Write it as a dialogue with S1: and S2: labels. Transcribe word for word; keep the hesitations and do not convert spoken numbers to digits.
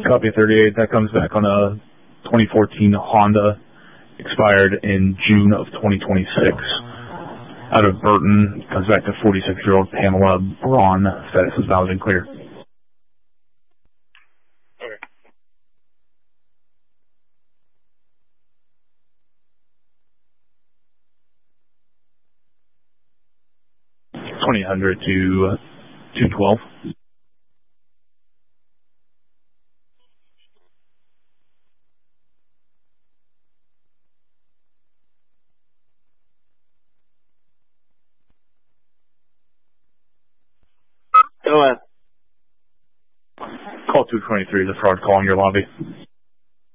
S1: Copy thirty-eight. That comes back on a twenty fourteen Honda, expired in June of twenty twenty-six. Out of Burton, comes back to forty-six-year-old Pamela Braun. Status is valid and clear. twenty hundred to uh, two twelve.
S2: Go ahead.
S1: Call two twenty-three, the fraud call in your lobby.